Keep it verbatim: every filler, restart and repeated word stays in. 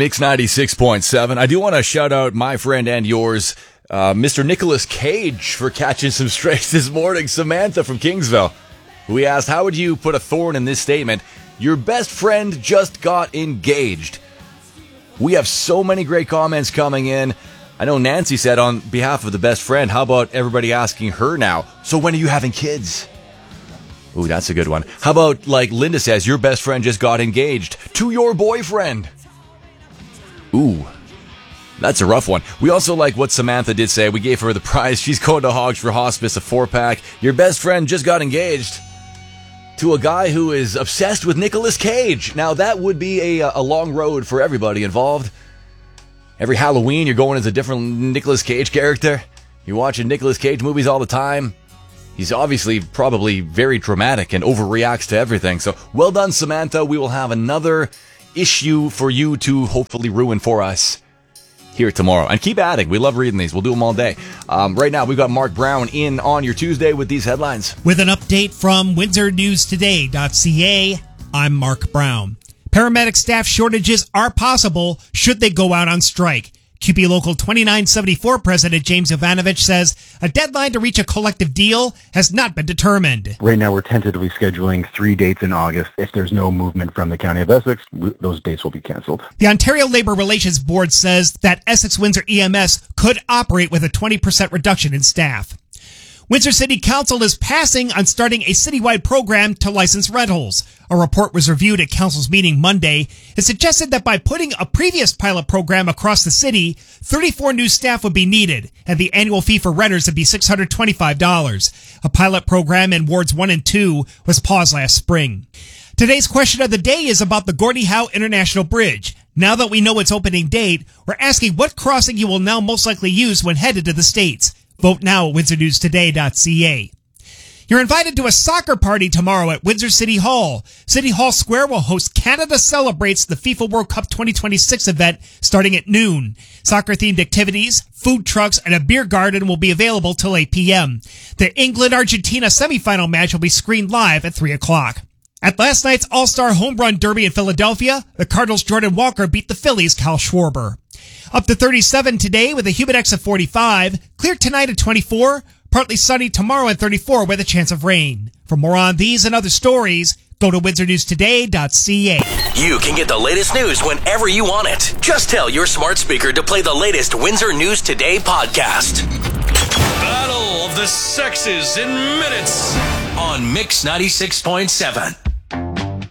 Mix ninety-six point seven. I do want to shout out my friend and yours, uh, Mister Nicolas Cage, for catching some strays this morning. Samantha from Kingsville. We asked, how would you put a thorn in this statement? Your best friend just got engaged. We have so many great comments coming in. I know Nancy said on behalf of the best friend, how about everybody asking her now, so when are you having kids? Ooh, that's a good one. How about, like Linda says, your best friend just got engaged to your boyfriend? Ooh, that's a rough one. We also like what Samantha did say. We gave her the prize. She's going to Hogs for Hospice, a four-pack. Your best friend just got engaged to a guy who is obsessed with Nicolas Cage. Now, that would be a, a long road for everybody involved. Every Halloween, you're going as a different Nicolas Cage character. You're watching Nicolas Cage movies all the time. He's obviously probably very dramatic and overreacts to everything. So, well done, Samantha. We will have another issue for you to hopefully ruin for us here tomorrow. And keep adding. We love reading these. We'll do them all day. Um, right now, we've got Mark Brown in on your Tuesday with these headlines. With an update from Windsor News Today dot C A, I'm Mark Brown. Paramedic staff shortages are possible should they go out on strike. Q P Local twenty-nine seventy-four President James Jovanovich says a deadline to reach a collective deal has not been determined. Right now, we're tentatively scheduling three dates in August. If there's no movement from the County of Essex, those dates will be canceled. The Ontario Labour Relations Board says that Essex-Windsor E M S could operate with a twenty percent reduction in staff. Windsor City Council is passing on starting a citywide program to license rentals. A report was reviewed at Council's meeting Monday. It suggested that by putting a previous pilot program across the city, thirty-four new staff would be needed, and the annual fee for renters would be six hundred twenty-five dollars. A pilot program in Wards one and two was paused last spring. Today's question of the day is about the Gordie Howe International Bridge. Now that we know its opening date, we're asking what crossing you will now most likely use when headed to the States. Vote now at Windsor News Today dot C A. You're invited to a soccer party tomorrow at Windsor City Hall. City Hall Square will host Canada Celebrates the FIFA World Cup twenty twenty-six event starting at noon. Soccer-themed activities, food trucks, and a beer garden will be available till eight p.m. The England-Argentina semifinal match will be screened live at three o'clock. At last night's All-Star Home Run Derby in Philadelphia, the Cardinals' Jordan Walker beat the Phillies' Kyle Schwarber. Up to thirty-seven today with a Humidex of forty-five. Clear tonight at twenty-four. Partly sunny tomorrow at thirty-four with a chance of rain. For more on these and other stories, go to Windsor News Today dot C A. You can get the latest news whenever you want it. Just tell your smart speaker to play the latest Windsor News Today podcast. Battle of the Sexes in minutes on Mix ninety-six point seven.